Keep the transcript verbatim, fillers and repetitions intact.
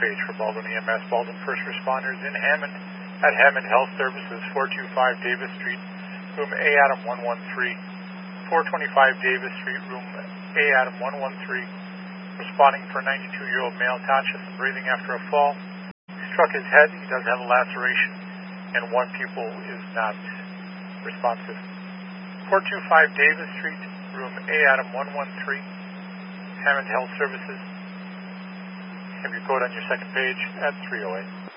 page for Baldwin E M S, Baldwin First Responders in Hammond at Hammond Health Services, four two five Davis Street, room A Adam one one three, four twenty-five Davis Street, room A Adam one one three, responding for a ninety-two-year-old male conscious and breathing after a fall. He struck his head, he does have a laceration, and one pupil is not responsive. four two five Davis Street, room A Adam one one three, Hammond Health Services. Have your code on your second page at three oh eight.